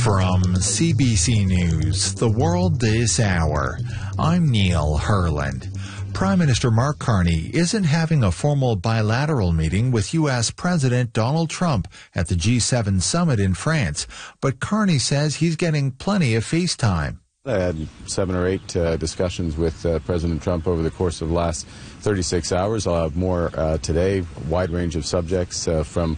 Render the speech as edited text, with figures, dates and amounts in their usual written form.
From CBC News, The World This Hour, I'm Neil Herland. Prime Minister Mark Carney isn't having a formal bilateral meeting with U.S. President Donald Trump at the G7 summit in France, but Carney says he's getting plenty of FaceTime. I had 7 or 8 discussions with President Trump over the course of the last 36 hours. I'll have more today, a wide range of subjects from